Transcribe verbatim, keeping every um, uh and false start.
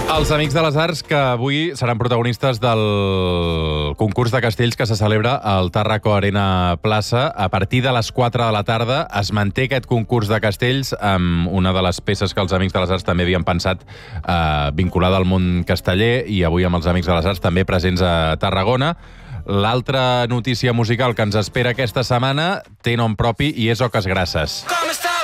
Els Amics de les Arts, que avui seran protagonistes del concurs de castells que se celebra al Tàrraco Arena Plaça. A partir de les quatre de la tarda es manté aquest concurs de castells amb una de les peces que els Amics de les Arts també havien pensat eh, vinculada al món casteller, i avui amb els Amics de les Arts també presents a Tarragona. L'altra notícia musical que ens espera aquesta setmana té nom propi i és Oques Grasses.